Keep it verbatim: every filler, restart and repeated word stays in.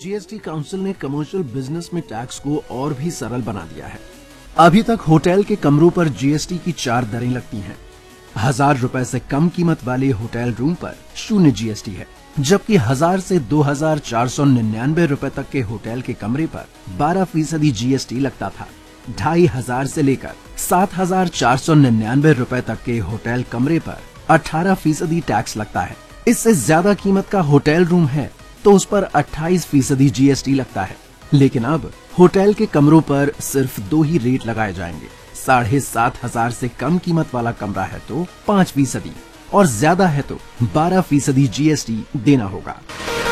GST council ने commercial business में tax को और भी सरल बना दिया है। अभी तक होटल के कमरों पर जीएसटी की चार दरें लगती हैं। हजार रुपए से कम कीमत वाले होटल रूम पर शून्य जीएसटी है, जबकि हजार से दो हजार चार सौ निन्यानवे रुपए तक के होटल के कमरे पर बारह फीसदी जीएसटी लगता था। ढाई हजार से लेकर सात हजार चार सौ निन्यानवे रुपए तक के होटल कमरे पर अठारह फीसदी टैक्स लगता है। इससे ज्यादा कीमत का होटल रूम है तो उस पर अट्ठाईस फीसदी जीएसटी लगता है। लेकिन अब होटल के कमरों पर सिर्फ दो ही रेट लगाए जाएंगे। साढ़े सात हजार से कम कीमत वाला कमरा है तो पाँच फीसदी और ज्यादा है तो बारह फीसदी जीएसटी देना होगा।